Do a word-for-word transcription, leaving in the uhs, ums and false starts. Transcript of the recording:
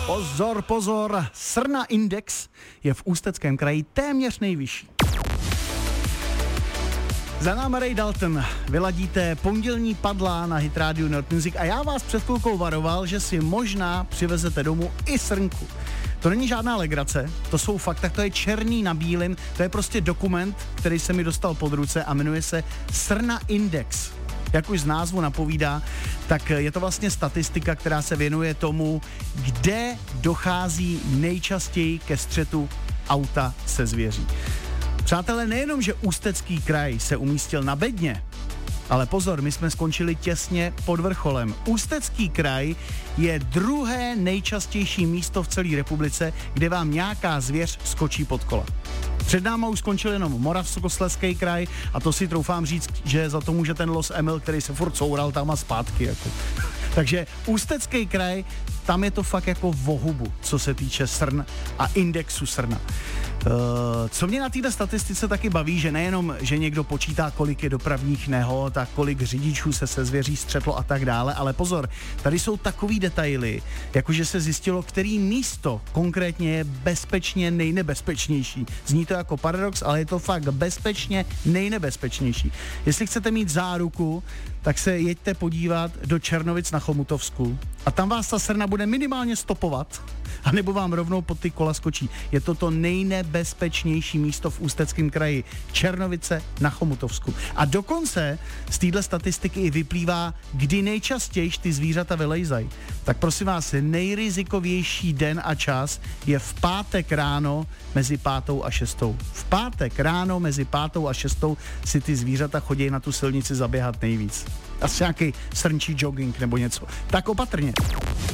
Pozor, pozor, srna index je v Ústeckém kraji téměř nejvyšší. Za náma Ray Dalton, vyladíte pondělní padlá na Hit Radio Nerd Music a já vás před chvilkou varoval, že si možná přivezete domů i srnku. To není žádná legrace, to jsou fakta, to je černý na bílým, to je prostě dokument, který se mi dostal pod ruce a jmenuje se Srna Index. Jak už z názvu napovídá, tak je to vlastně statistika, která se věnuje tomu, kde dochází nejčastěji ke střetu auta se zvěří. Přátelé, nejenom, že Ústecký kraj se umístil na bedně, ale pozor, my jsme skončili těsně pod vrcholem. Ústecký kraj je druhé nejčastější místo v celé republice, kde vám nějaká zvěř skočí pod kola. Před náma už skončil jenom Moravskoslezský kraj a to si troufám říct, že za to může ten Los Emil, který se furt coural tam a zpátky. Jako. Takže Ústecký kraj, tam je to fakt jako vohubu, co se týče srn a indexu srna. Uh, co mě na této statistice taky baví, že nejenom, že někdo počítá, kolik je dopravních nehod a kolik řidičů se se zvěří střetlo a tak dále, ale pozor, tady jsou takový detaily, jakože se zjistilo, který místo konkrétně je bezpečně nejnebezpečnější. Zní to jako paradox, ale je to fakt bezpečně nejnebezpečnější. Jestli chcete mít záruku, tak se jeďte podívat do Černovic na Chomutovsku a tam vás ta srna bude minimálně stopovat, anebo vám rovnou pod ty kola skočí. Je to to nejnebezpečnější místo v Ústeckém kraji. Černovice na Chomutovsku. A dokonce z téhle statistiky i vyplývá, kdy nejčastěji ty zvířata vylejzají. Tak prosím vás, nejrizikovější den a čas je v pátek ráno mezi pátou a šestou. V pátek ráno mezi pátou a šestou si ty zvířata chodí na tu silnici zaběhat nejvíc. Asi nějaký srnčí jogging nebo něco. Tak opatrně.